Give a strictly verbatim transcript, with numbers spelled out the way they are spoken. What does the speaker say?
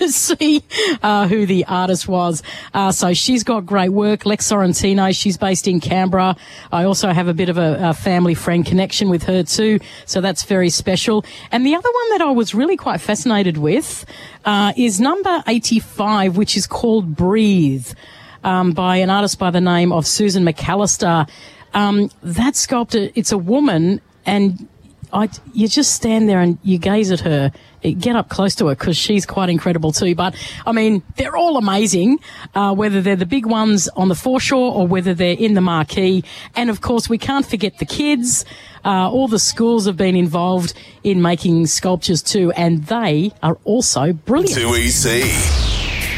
to see uh, who the artist was. Uh, so she's got great work. Lex Sorrentino, she's based in Canberra. I also have a bit of a, a family friend connection with her too, so that's very special. And the other one that I was really quite fascinated with uh, is number eighty-five, which is called Breathe, um, by an artist by the name of Susan McAllister. Um, that sculptor, it's a woman, and I, you just stand there and you gaze at her, get up close to her because she's quite incredible too. But, I mean, they're all amazing, uh, whether they're the big ones on the foreshore or whether they're in the marquee. And, of course, we can't forget the kids. Uh, all the schools have been involved in making sculptures too, and they are also brilliant. two E C.